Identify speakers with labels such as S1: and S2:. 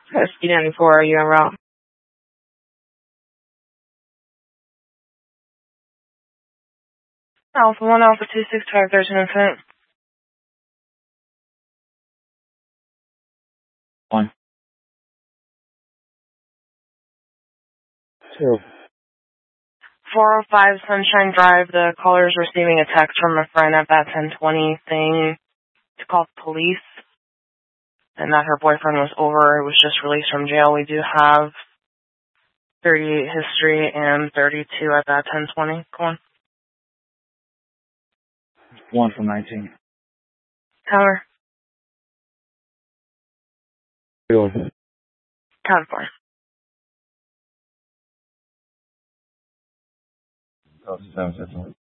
S1: SB94, are you en route? Alpha 1, Alpha 265, there's an incident.
S2: 1. 2.
S1: 405 Sunshine Drive, the caller is receiving a text from a friend at that 1020 thing to call police, and that her boyfriend was over. It was just released from jail. We do have 38 history and 32 at that 1020. Go on.
S2: 1 from 19.
S1: Counter.
S2: Good.
S1: Count for.
S2: Oh, 7,